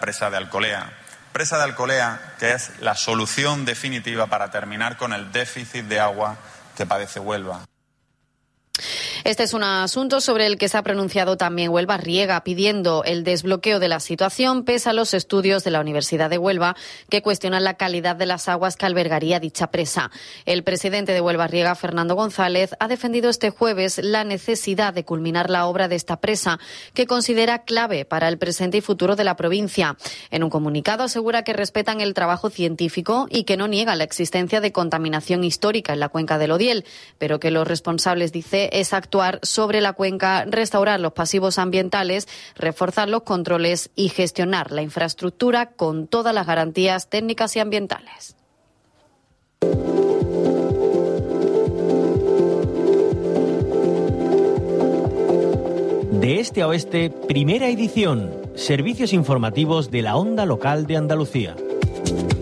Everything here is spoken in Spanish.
presa de Alcolea. Presa de Alcolea, que es la solución definitiva para terminar con el déficit de agua que padece Huelva. Este es un asunto sobre el que se ha pronunciado también Huelva Riega, pidiendo el desbloqueo de la situación pese a los estudios de la Universidad de Huelva que cuestionan la calidad de las aguas que albergaría dicha presa. El presidente de Huelva Riega, Fernando González, ha defendido este jueves la necesidad de culminar la obra de esta presa, que considera clave para el presente y futuro de la provincia. En un comunicado asegura que respetan el trabajo científico y que no niega la existencia de contaminación histórica en la cuenca del Odiel, pero que los responsables, dice, es actuar sobre la cuenca, restaurar los pasivos ambientales, reforzar los controles y gestionar la infraestructura con todas las garantías técnicas y ambientales. De este a oeste, primera edición. Servicios informativos de la Onda Local de Andalucía.